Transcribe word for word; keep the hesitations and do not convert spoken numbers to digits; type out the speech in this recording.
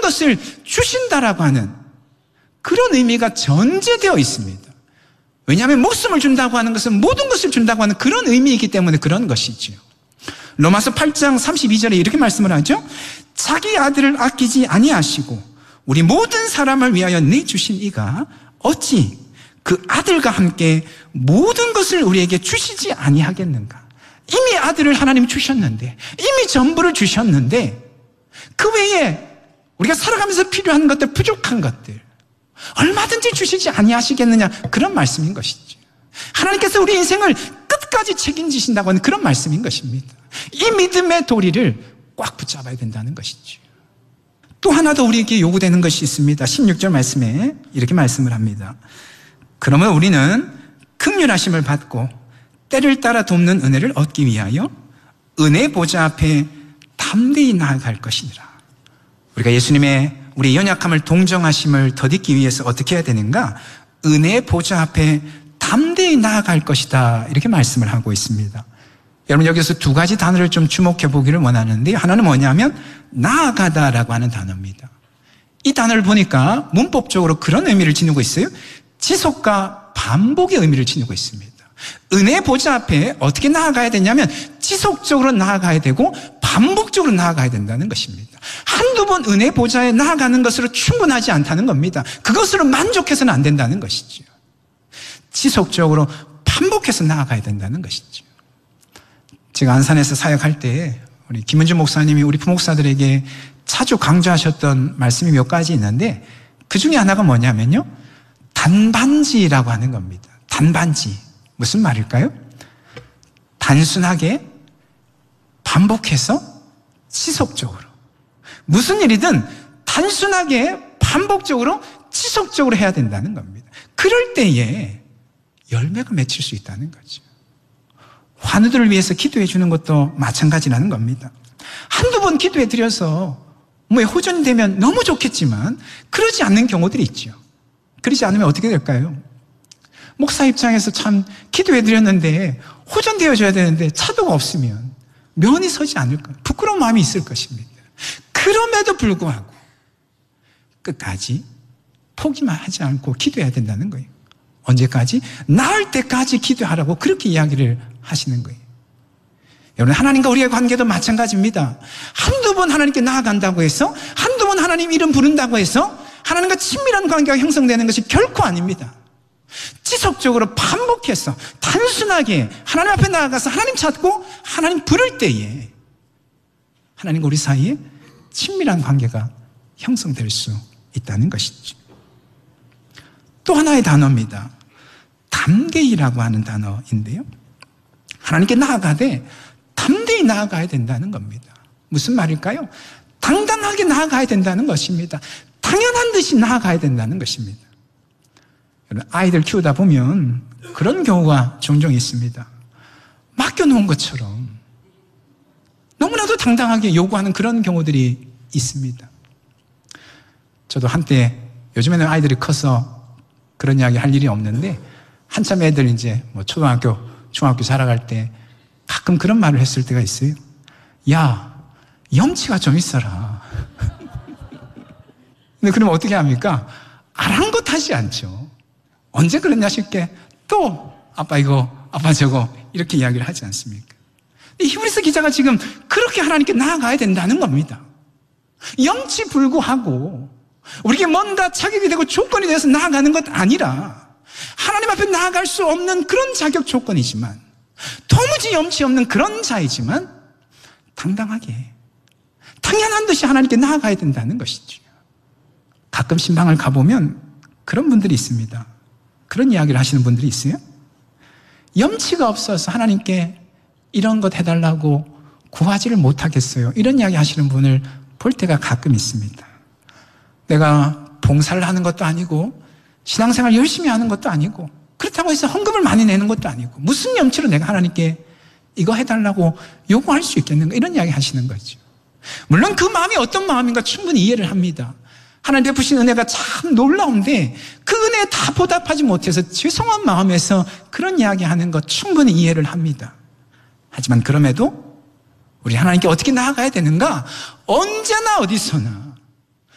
것을 주신다라고 하는 그런 의미가 전제되어 있습니다. 왜냐하면 목숨을 준다고 하는 것은 모든 것을 준다고 하는 그런 의미이기 때문에 그런 것이지요. 로마서 팔 장 삼십이 절에 이렇게 말씀을 하죠. 자기 아들을 아끼지 아니하시고 우리 모든 사람을 위하여 내주신 이가 어찌 그 아들과 함께 모든 것을 우리에게 주시지 아니하겠는가. 이미 아들을 하나님 주셨는데, 이미 전부를 주셨는데 그 외에 우리가 살아가면서 필요한 것들, 부족한 것들 얼마든지 주시지 아니하시겠느냐, 그런 말씀인 것이죠. 하나님께서 우리 인생을 끝까지 책임지신다고 하는 그런 말씀인 것입니다. 이 믿음의 도리를 꽉 붙잡아야 된다는 것이죠. 또 하나 더 우리에게 요구되는 것이 있습니다. 십육 절 말씀에 이렇게 말씀을 합니다. 그러면 우리는 긍휼하심을 받고 때를 따라 돕는 은혜를 얻기 위하여 은혜 보좌 앞에 담대히 나아갈 것이니라. 우리가 예수님의 우리 연약함을 동정하심을 덧입기 위해서 어떻게 해야 되는가? 은혜 보좌 앞에 담대히 나아갈 것이다, 이렇게 말씀을 하고 있습니다. 여러분, 여기서 두 가지 단어를 좀 주목해 보기를 원하는데, 하나는 뭐냐면 나아가다라고 하는 단어입니다. 이 단어를 보니까 문법적으로 그런 의미를 지니고 있어요. 지속과 반복의 의미를 지니고 있습니다. 은혜 보좌 앞에 어떻게 나아가야 되냐면 지속적으로 나아가야 되고 반복적으로 나아가야 된다는 것입니다. 한두 번 은혜 보좌에 나아가는 것으로 충분하지 않다는 겁니다. 그것으로 만족해서는 안 된다는 것이죠. 지속적으로 반복해서 나아가야 된다는 것이죠. 제가 안산에서 사역할 때 우리 김은주 목사님이 우리 부목사들에게 자주 강조하셨던 말씀이 몇 가지 있는데, 그 중에 하나가 뭐냐면요, 단반지라고 하는 겁니다. 단반지. 무슨 말일까요? 단순하게 반복해서 지속적으로, 무슨 일이든 단순하게 반복적으로 지속적으로 해야 된다는 겁니다. 그럴 때에 열매가 맺힐 수 있다는 거죠. 환우들을 위해서 기도해 주는 것도 마찬가지라는 겁니다. 한두 번 기도해 드려서 뭐 호전이 되면 너무 좋겠지만 그러지 않는 경우들이 있죠. 그러지 않으면 어떻게 될까요? 목사 입장에서 참 기도해 드렸는데 호전되어져야 되는데 차도가 없으면 면이 서지 않을까, 부끄러운 마음이 있을 것입니다. 그럼에도 불구하고 끝까지 포기만 하지 않고 기도해야 된다는 거예요. 언제까지? 나을 때까지 기도하라고 그렇게 이야기를 하시는 거예요. 여러분, 하나님과 우리의 관계도 마찬가지입니다. 한두 번 하나님께 나아간다고 해서, 한두 번 하나님 이름 부른다고 해서 하나님과 친밀한 관계가 형성되는 것이 결코 아닙니다. 지속적으로 반복해서 단순하게 하나님 앞에 나아가서 하나님 찾고 하나님 부를 때에 하나님과 우리 사이에 친밀한 관계가 형성될 수 있다는 것이죠. 또 하나의 단어입니다. 담대히라고 하는 단어인데요, 하나님께 나아가되 담대히 나아가야 된다는 겁니다. 무슨 말일까요? 당당하게 나아가야 된다는 것입니다. 당연한 듯이 나아가야 된다는 것입니다. 아이들 키우다 보면 그런 경우가 종종 있습니다. 맡겨놓은 것처럼 너무나도 당당하게 요구하는 그런 경우들이 있습니다. 저도 한때, 요즘에는 아이들이 커서 그런 이야기 할 일이 없는데, 한참 애들 이제 뭐 초등학교, 중학교 자라갈 때 가끔 그런 말을 했을 때가 있어요. 야, 염치가 좀 있어라. 근데 그러면 어떻게 합니까? 아랑곳하지 않죠. 언제 그랬냐 싶게 또 아빠 이거, 아빠 저거 이렇게 이야기를 하지 않습니까? 히브리서 기자가 지금 그렇게 하나님께 나아가야 된다는 겁니다. 염치불구하고 우리에게 뭔가 자격이 되고 조건이 되어서 나아가는 것 아니라 하나님 앞에 나아갈 수 없는 그런 자격 조건이지만, 도무지 염치 없는 그런 자이지만 당당하게 당연한 듯이 하나님께 나아가야 된다는 것이죠. 가끔 신방을 가보면 그런 분들이 있습니다. 그런 이야기를 하시는 분들이 있어요. 염치가 없어서 하나님께 이런 것 해달라고 구하지를 못하겠어요, 이런 이야기 하시는 분을 볼 때가 가끔 있습니다. 내가 봉사를 하는 것도 아니고 신앙생활 열심히 하는 것도 아니고 그렇다고 해서 헌금을 많이 내는 것도 아니고 무슨 염치로 내가 하나님께 이거 해달라고 요구할 수 있겠는가, 이런 이야기 하시는 거죠. 물론 그 마음이 어떤 마음인가 충분히 이해를 합니다. 하나님 베푸신 은혜가 참 놀라운데 그 은혜에 다 보답하지 못해서 죄송한 마음에서 그런 이야기하는 것 충분히 이해를 합니다. 하지만 그럼에도 우리 하나님께 어떻게 나아가야 되는가? 언제나 어디서나